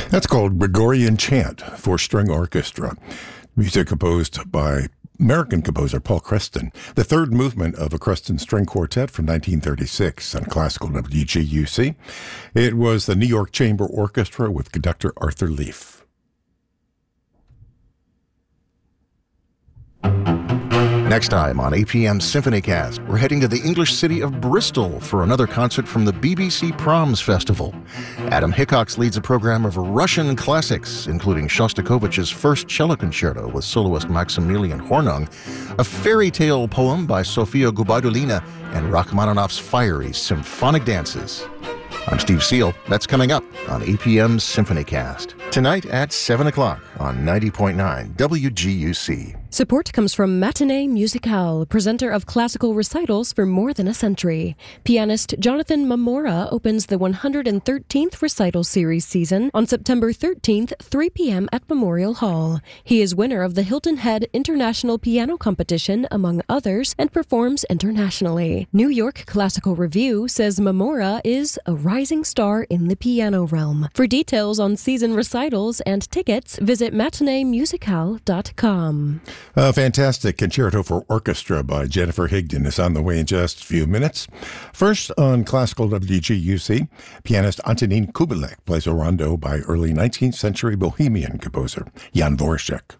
That's called Gregorian Chant for String Orchestra. Music composed by American composer Paul Creston, the third movement of a Creston String Quartet from 1936 on classical WGUC. It was the New York Chamber Orchestra with conductor Arthur Leaf. Next time on APM SymphonyCast, we're heading to the English city of Bristol for another concert from the BBC Proms Festival. Adam Hickox leads a program of Russian classics, including Shostakovich's first cello concerto with soloist Maximilian Hornung, a fairy tale poem by Sofia Gubaidulina, and Rachmaninoff's fiery symphonic dances. I'm Steve Seal. That's coming up on APM SymphonyCast. Tonight at 7 o'clock on 90.9 WGUC. Support comes from Matinee Musicale, presenter of classical recitals for more than a century. Pianist Jonathan Mamora opens the 113th recital series season on September 13th, 3 p.m. at Memorial Hall. He is winner of the Hilton Head International Piano Competition, among others, and performs internationally. New York Classical Review says Mamora is a rising star in the piano realm. For details on season recitals and tickets, visit matineemusicale.com. A fantastic concerto for orchestra by Jennifer Higdon is on the way in just a few minutes. First on classical WGUC, pianist Antonín Kubílek plays a rondo by early 19th century Bohemian composer Jan Dvořák.